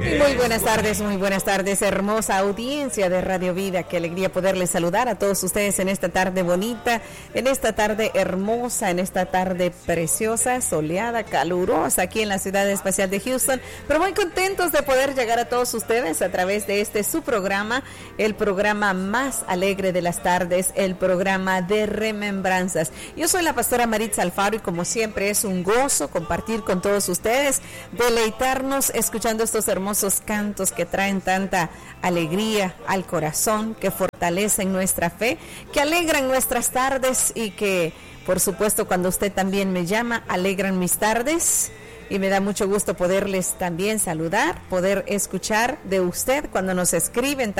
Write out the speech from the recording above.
Muy buenas tardes, hermosa audiencia de Radio Vida. Qué alegría poderles saludar a todos ustedes en esta tarde bonita, en esta tarde hermosa, en esta tarde preciosa, soleada, calurosa aquí en la ciudad espacial de Houston. Pero muy contentos de poder llegar a todos ustedes a través de su programa, el programa más alegre de las tardes, el programa de remembranzas. Yo soy la pastora Maritza Alfaro y como siempre es un gozo compartir con todos ustedes, deleitarnos escuchando estos hermosos cantos que traen tanta alegría al corazón, que fortalecen nuestra fe, que alegran nuestras tardes y que, por supuesto, cuando usted también me llama, alegran mis tardes. Y me da mucho gusto poderles también saludar, poder escuchar de usted cuando nos escriben